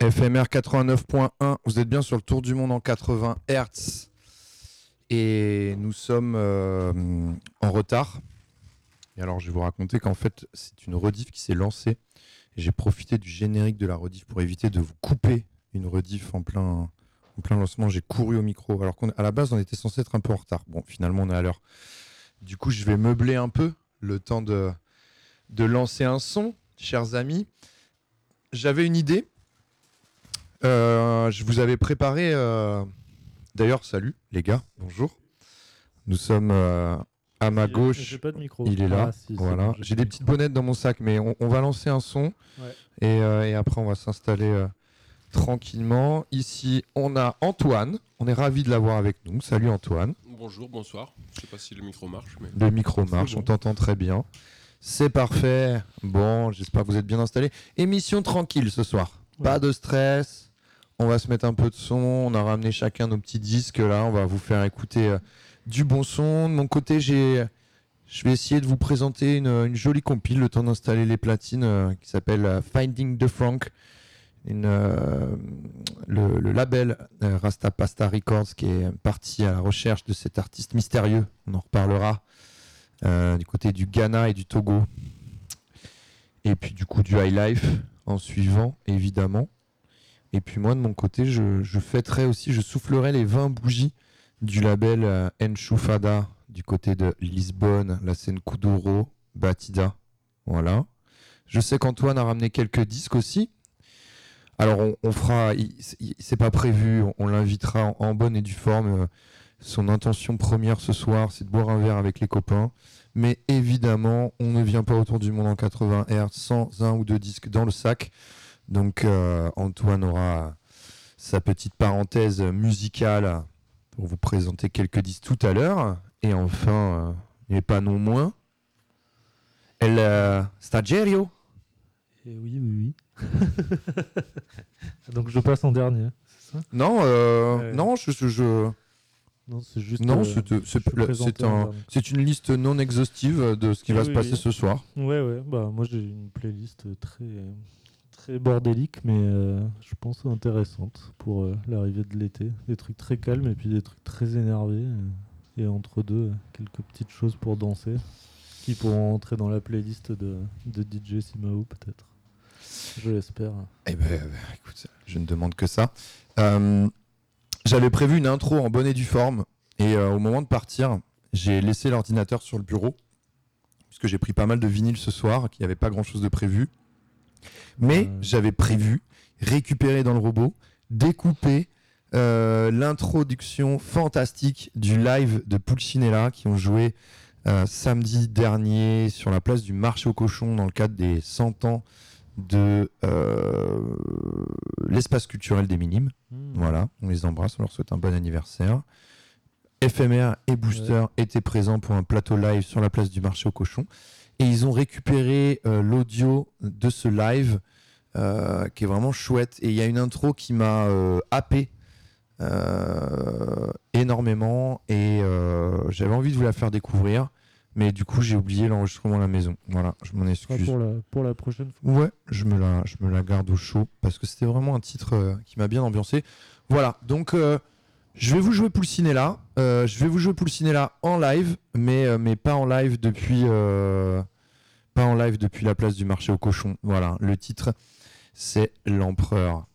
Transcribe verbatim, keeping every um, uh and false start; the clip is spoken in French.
F M R quatre-vingt-neuf point un, vous êtes bien sur le tour du monde en quatre-vingts hertz. Et nous sommes euh, en retard. Et alors, je vais vous raconter qu'en fait, c'est une rediff qui s'est lancée. Et j'ai profité du générique de la rediff pour éviter de vous couper une rediff en plein, en plein lancement. J'ai couru au micro. Alors qu'à la base, on était censé être un peu en retard. Bon, finalement, on est à l'heure. Du coup, je vais meubler un peu le temps de, de lancer un son, chers amis. J'avais une idée. Euh, je vous avais préparé... Euh... D'ailleurs, salut les gars, bonjour. Nous sommes euh, à ma J'ai- gauche. J'ai pas de micro. Il est là. Ah, si, c'est Voilà. bon, J'ai pas des de petites micro. bonnettes dans mon sac, mais on, on va lancer un son. Ouais. Et, euh, et après, on va s'installer euh, tranquillement. Ici, on a Antoine. On est ravis de l'avoir avec nous. Salut Antoine. Bonjour, bonsoir. Je sais pas si le micro marche, mais Le micro C'est marche, bon. on t'entend très bien. C'est parfait. Bon, j'espère que vous êtes bien installés. Émission tranquille ce soir. Ouais. Pas de stress. On va se mettre un peu de son. On a ramené chacun nos petits disques là. On va vous faire écouter euh, du bon son. De mon côté, j'ai, je vais essayer de vous présenter une, une jolie compile le temps d'installer les platines euh, qui s'appelle euh, Finding the Frank. Une, euh, le, le label euh, Rastapasta Records qui est parti à la recherche de cet artiste mystérieux. On en reparlera. Euh, du côté du Ghana et du Togo. Et puis du coup du High Life en suivant, évidemment. Et puis moi de mon côté, je, je fêterai aussi, je soufflerai les vingt bougies du label euh, Enchufada du côté de Lisbonne, la scène Kuduro, Batida. Voilà. Je sais qu'Antoine a ramené quelques disques aussi. Alors on, on fera, il- il- c'est pas prévu, on, on l'invitera en, en bonne et due forme. euh, Son intention première ce soir, c'est de boire un verre avec les copains. Mais évidemment, on ne vient pas autour du monde en quatre-vingts hertz sans un ou deux disques dans le sac. Donc euh, Antoine aura sa petite parenthèse musicale pour vous présenter quelques disques tout à l'heure. Et enfin, euh, mais pas non moins, El euh, Stagiario. Et oui, oui, oui. Donc je passe en dernier, c'est ça? Non, euh, Ouais. non, je, je, je- Non, c'est juste. non, euh, c'est, je c'est- suis le- présenté c'est en un- dernier. c'est une liste non exhaustive de ce qui va Oui, se oui, passer oui. ce soir. Ouais, ouais. Bah moi j'ai une playlist très, très bordélique, mais euh, je pense intéressante pour euh, l'arrivée de l'été. Des trucs très calmes et puis des trucs très énervés. euh, Et entre deux, euh, quelques petites choses pour danser, qui pourront entrer dans la playlist de, de D J Simao peut-être. Je l'espère. Eh ben, euh, écoute, je ne demande que ça. Euh, j'avais prévu une intro en bonne et due forme, et euh, au moment de partir, j'ai laissé l'ordinateur sur le bureau, puisque j'ai pris pas mal de vinyles ce soir, qu'il n'y avait pas grand-chose de prévu. Mais Euh. j'avais prévu récupérer dans le robot, découper euh, l'introduction fantastique du live de Pulcinella qui ont joué euh, samedi dernier sur la place du marché aux cochons dans le cadre des cent ans de euh, l'espace culturel des Minimes. Hmm. Voilà, on les embrasse, on leur souhaite un bon anniversaire. F M R et Booster étaient présents pour un plateau live sur la place du marché aux cochons. Et ils ont récupéré euh, l'audio de ce live euh, qui est vraiment chouette. Et il y a une intro qui m'a euh, happé euh, énormément. Et euh, j'avais envie de vous la faire découvrir. Mais du coup, j'ai oublié l'enregistrement à la maison. Voilà, je m'en Ce sera excuse. pour la, pour la prochaine fois. Ouais, je me la, je me la garde au chaud parce que c'était vraiment un titre euh, qui m'a bien ambiancé. Voilà, donc euh, je vais vous jouer Pulcinella. Euh, je vais vous jouer Pulcinella en live, mais, euh, mais pas en live depuis, euh, pas en live depuis la place du marché aux cochons. Voilà, le titre, c'est L'Empereur.